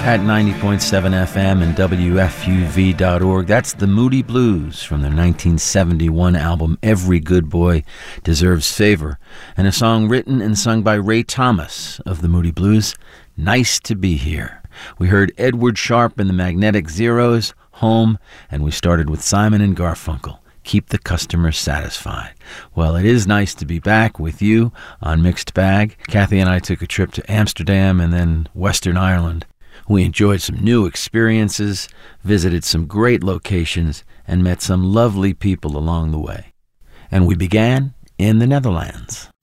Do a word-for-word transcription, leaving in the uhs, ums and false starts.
at ninety point seven F M and W F U V dot org. That's the Moody Blues from their nineteen seventy-one album Every Good Boy Deserves Favor, and a song written and sung by Ray Thomas of the Moody Blues, Nice to Be Here. We heard Edward Sharpe and the Magnetic Zeros, Home, and we started with Simon and Garfunkel, Keep the Customer Satisfied. Well, it is nice to be back with you on Mixed Bag. Kathy and I took a trip to Amsterdam and then Western Ireland. We enjoyed some new experiences, visited some great locations, and met some lovely people along the way. And we began in the Netherlands.